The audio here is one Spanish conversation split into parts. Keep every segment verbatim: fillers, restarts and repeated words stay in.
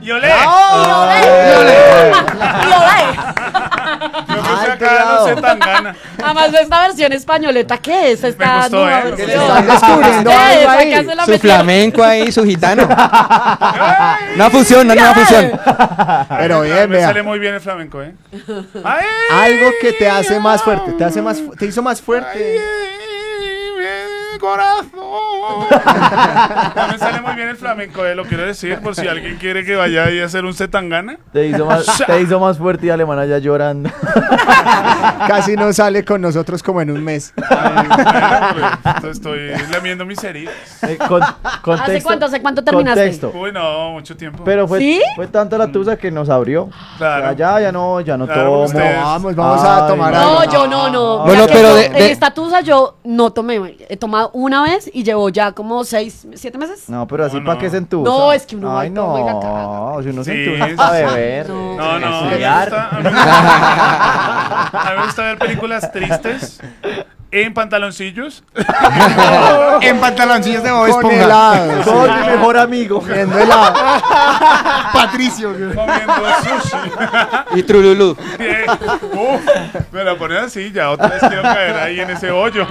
Y olé. ¡Oh! ¡Y olé! ¡Y olé! Yo creo que acá no sé tan gana. Además, esta versión españoleta, ¿qué es? Esta gustó, nueva ¿eh? versión. Están descubriendo ¿Qué algo es? ahí. Acá se la Su metieron. flamenco ahí, su gitano. Una fusión, una nueva fusión. Pero bien, Me vea. sale muy bien el flamenco, ¿eh? Ay, Algo que te hace más fuerte, te hace más, fu- te hizo más fuerte. mi corazón. No, me sale muy bien el flamenco, eh, lo quiero decir, por si alguien quiere que vaya ahí a hacer un setangana. Te hizo más, te hizo más fuerte y Alemana ya llorando. Casi no sale con nosotros como en un mes. Ay, bueno, pues, estoy lamiendo mis heridas. Eh, con- contexto, ¿Hace cuánto, hace cuánto terminaste? Contexto. Uy, no, mucho tiempo. Pero fue, ¿Sí? fue tanto la tusa que nos abrió. Claro. O sea, ya, ya no, ya no Claro, tomo. ustedes- No, vamos, vamos a Ay, tomar no. algo. No, yo no, no. Bueno, Mira que pero yo, de- en de- esta tusa yo no tomé. He tomado una vez y llevo ya como seis, siete meses. No, pero así No, para no. qué se entusa. No, es que uno va Ay, y toma y la caga. no, si uno se Sí, entusa sí, para sí. beber. No. No, no, a mí me Estudiar. gusta, a mí me gusta, a mí me gusta ver películas tristes en pantaloncillos. En pantaloncillos de Bob Con Esponja. helado. Soy mi mejor amigo. Comiendo helado. Patricio. Comiendo sushi. Y Trululú. Bien. Uf, me la ponen así, ya otra vez quiero caer ahí en ese hoyo.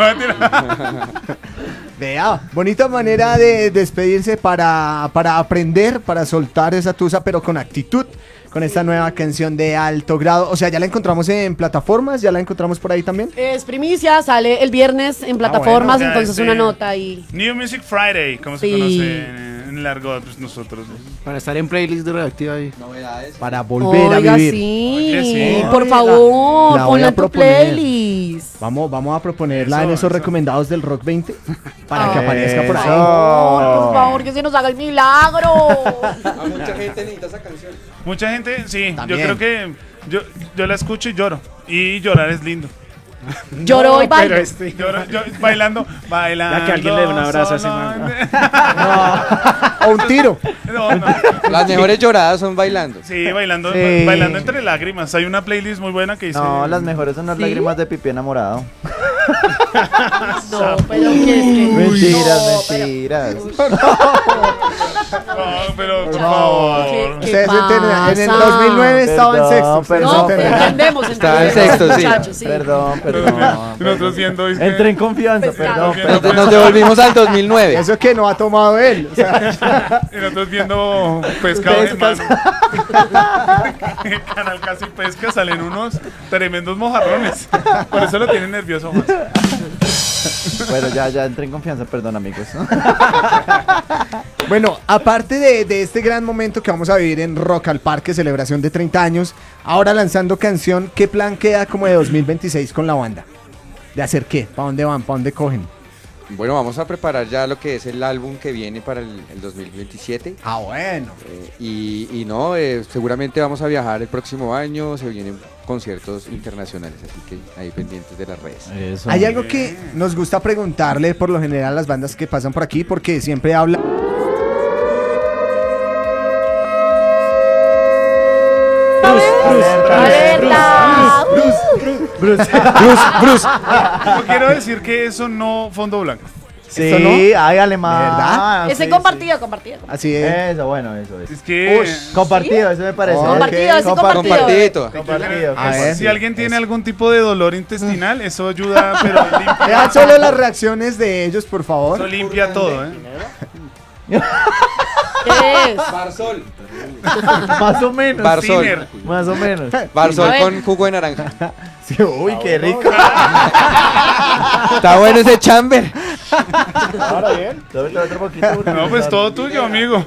Vea, bonita manera de despedirse para, para aprender, para soltar esa tusa, pero con actitud, con esta nueva canción de Alto Grado. O sea, ya la encontramos en plataformas, ya la encontramos por ahí también. Es primicia, sale el viernes en plataformas, bueno, ya entonces este- una nota ahí. New Music Friday, como se Sí. conoce en, en el argot, pues nosotros. Para estar en playlist de Radioactiva ahí. Para volver Oiga, a vivir. sí, Oye, sí. por Oiga. favor, La voy ponla a en tu proponer. playlist. Vamos, vamos a proponerla Eso, en esos eso. recomendados del Rock veinte para que Ay, aparezca por ahí. eso. Por, por favor, que se nos haga el milagro. A mucha gente necesita esa canción. Mucha gente, sí, También. yo creo que yo, yo la escucho y lloro. Y llorar es lindo. Lloro y Pero bailo. este. Lloro, yo, bailando, bailando. Ya que alguien le dé un abrazo a ese O un tiro. No, no. Las mejores lloradas son bailando. Sí, bailando, Sí. bailando entre lágrimas. Hay una playlist muy buena que dice. No, las mejores son las ¿Sí? lágrimas de pipí enamorado. No, pero que es que. Mentiras, No, pero- mentiras. No, pero por ¿Qué- favor. qué Ustedes enten- en el pasa? dos mil nueve estaba en Perdón, sexto. ustedes perdón, No, entenderán. entendemos, Estaba en entendemos, sexto, sí. muchachos, sí. Perdón, Pero perdón. nosotros viendo. es que- Entré en confianza, Pescado. perdón. Nos- perdón. Nos devolvimos al dos mil nueve. Eso que no ha tomado él. O sea, Y nosotros viendo pescado de Pescas. mano. En Canal Casi Pesca salen unos tremendos mojarrones. Por eso lo tienen nervioso. Juan. Bueno, ya, ya entré en confianza, perdón, amigos. bueno, aparte de, de este gran momento que vamos a vivir en Rock al Parque, celebración de treinta años, ahora lanzando canción, ¿qué plan queda como de dos mil veintiséis con la banda? ¿De hacer qué? ¿Para dónde van? ¿Para dónde cogen? Bueno, vamos a preparar ya lo que es el álbum que viene para el, el dos mil veintisiete. Ah, bueno. Eh, y, y no, eh, seguramente vamos a viajar el próximo año, se vienen conciertos internacionales, así que ahí pendientes de las redes. Eso. Hay algo que nos gusta preguntarle por lo general a las bandas que pasan por aquí, porque siempre habla... ¡Alerta! Bruce. Bruce, Bruce. Yo quiero decir que eso no fondo blanco. Sí, ¿Esto no? ay, alemán. ¿Verdad? Ese Sí, compartido, compartido. Así es. Eso, bueno, eso es. Es que. Ush. Compartido, eso me parece. Oh, Compartido, ese Compa- compartido. Compartidito. Compartido. A ver. Si alguien tiene algún tipo de dolor intestinal, eso ayuda, pero limpia, Vean solo las reacciones de ellos, por eso favor. limpia todo, ¿eh? ¿Qué es? Barsol. Más o menos. Barsol. Tiner. Más o menos. Barsol A ver. con jugo de naranja. Sí, uy, qué rico. Está bueno ese chamber. Ahora bien. Tómate otro poquito. porque No, pues está- todo tuyo, amigo.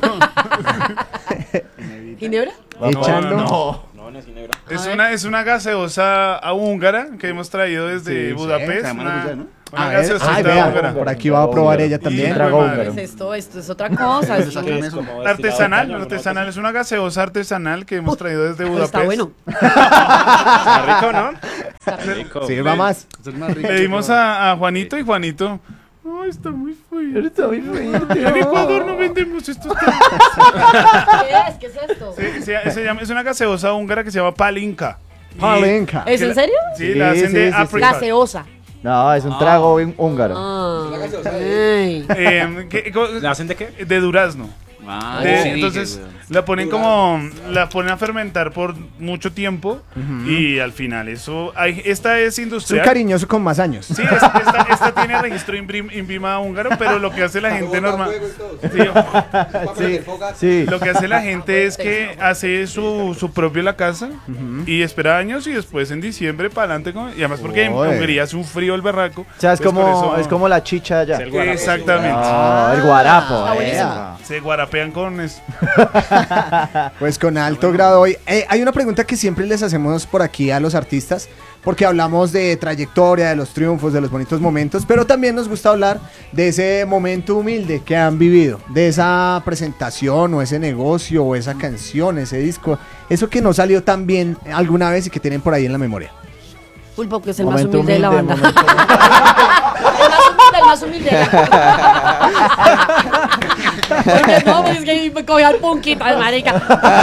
¿Ginebra? Echando. no, Es una, es una gaseosa a húngara que hemos traído desde Sí, Budapest. sí, se llama una Bulla, ¿no? una A ver, gaseosita ay, vea, húngara. por aquí va a probar ella también. Y- Trago madre. húngaro. ¿Qué es esto? Esto es otra cosa. ¿Dónde esto sacan es- eso? Artesanal, artesanal, es una gaseosa artesanal que hemos traído desde Pero Budapest. está bueno. Está rico, ¿no? Está rico. Sirva más. Es el más rico. Le dimos a, a Juanito y Juanito. Ay, está muy feo. Está muy feíto. En Ecuador no vendemos estos temas. ¿Qué es? ¿Qué es esto? Sí, se, se llama, es una gaseosa húngara que se llama Palinka. Y- Palenca. ¿Es en serio? Sí, Sí, la hacen sí, de sí, sí. apricot. Gaseosa. No, es un trago hún- húngaro. Ah, gaseosa ay. Eh, ¿qué- co- ¿La hacen de qué? de durazno. Ah, De- sí dije, entonces weón. la ponen como la ponen a fermentar por mucho tiempo y al final eso hay, esta es Es un industrial. cariñoso con más años. Sí, es- esta, esta tiene registro Inbrim- Inbima húngaro, pero lo que hace la gente normal sí, Sí. lo que hace la gente es que hace su, su propio la casa y espera años y después en diciembre para adelante con- y además porque en Uy. Hungría hace un frío el berraco. O sea, es pues por como, eso- es como la chicha allá. Es el guarapo. Exactamente. Ah, el guarapo. está buenísimo. ea. Se guarapean con eso. Pues con alto grado hoy. Eh, hay una pregunta que siempre les hacemos por aquí a los artistas, porque hablamos de trayectoria, de los triunfos, de los bonitos momentos, pero también nos gusta hablar de ese momento humilde que han vivido, de esa presentación o ese negocio o esa canción, ese disco, eso que no salió tan bien alguna vez y que tienen por ahí en la memoria. Pulpo, que es el Momento más humilde, de la banda. momento- El más humilde, el más humilde. Porque no, pues es que me cogí al punquita, marica.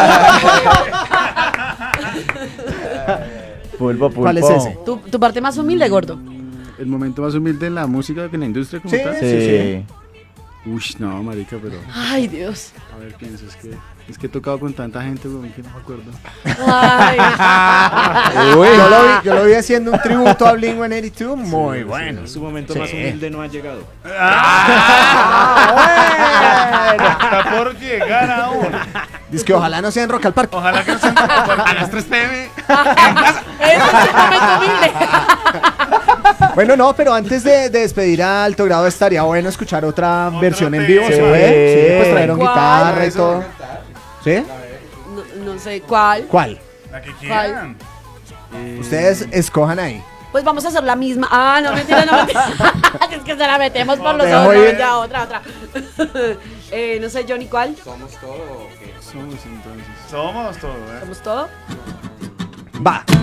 Pulpo, pulpo. ¿Cuál es ese? ¿Tu, tu parte más humilde, gordo? El momento más humilde en la música, en la industria como Sí. tal. Sí. Uy, no, marica, pero Ay, Dios. a ver, pienso, es que es que he tocado con tanta gente, weón, que no me acuerdo. Ay. Yo lo, vi, yo lo vi haciendo un tributo a Blink ciento ochenta y dos, muy bueno. Su momento Sí. más humilde no ha llegado. Está por llegar aún. Dice que ojalá no sea en Rock al Parque. Ojalá que no sean a las tres pe eme. Ese es el momento humilde. Bueno, no, pero antes de, de despedir a alto grado estaría bueno escuchar otra Otro versión en tema. vivo, ¿se Sí. puede? Sí, pues trajeron ¿Cuál? guitarra y todo. ¿Sí? No, no sé cuál. ¿Cuál? La que quieran. Ustedes escojan ahí. Pues vamos a hacer la misma. Ah, no, mentira, no, mentira. Es que se la metemos por los Te ojos. dejo No, ir. ya, otra, otra. eh, no sé, Johnny, ¿cuál? Somos entonces. Somos todo, ¿eh? ¿Somos todo? Va.